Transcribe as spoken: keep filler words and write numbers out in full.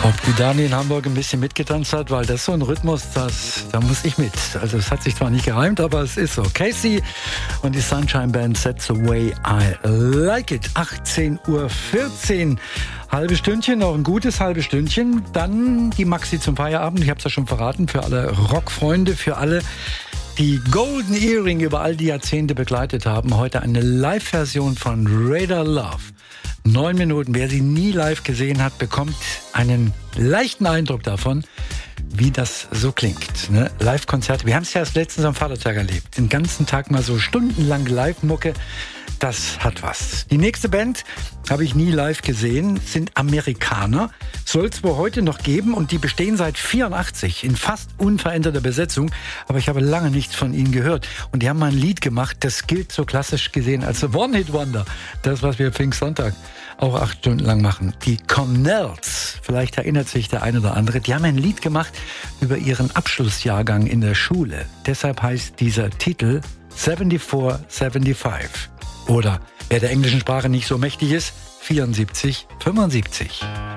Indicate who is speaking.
Speaker 1: Ob die Dani in Hamburg ein bisschen mitgetanzt hat, weil das ist so ein Rhythmus, das, da muss ich mit. Also es hat sich zwar nicht gereimt, aber es ist so. Casey und die Sunshine Band, That's the way I like it. achtzehn Uhr vierzehn. Halbe Stündchen, noch ein gutes halbe Stündchen. Dann die Maxi zum Feierabend. Ich habe es ja schon verraten, für alle Rockfreunde, für alle, die Golden Earring über all die Jahrzehnte begleitet haben. Heute eine Live-Version von Radar Love. Neun Minuten. Wer sie nie live gesehen hat, bekommt einen leichten Eindruck davon, wie das so klingt. Ne? Live-Konzerte. Wir haben es ja erst letztens am Vatertag erlebt. Den ganzen Tag mal so stundenlang Live-Mucke. Das hat was. Die nächste Band habe ich nie live gesehen, sind Amerikaner. Soll es wohl heute noch geben und die bestehen seit vierundachtzig in fast unveränderter Besetzung. Aber ich habe lange nichts von ihnen gehört. Und die haben mal ein Lied gemacht, das gilt so klassisch gesehen als One-Hit-Wonder. Das, was wir Pfingstsonntag auch acht Stunden lang machen. Die Connells, vielleicht erinnert sich der eine oder andere, die haben ein Lied gemacht über ihren Abschlussjahrgang in der Schule. Deshalb heißt dieser Titel vierundsiebzig fünfundsiebzig. Oder, wer der englischen Sprache nicht so mächtig ist, vierundsiebzig fünfundsiebzig.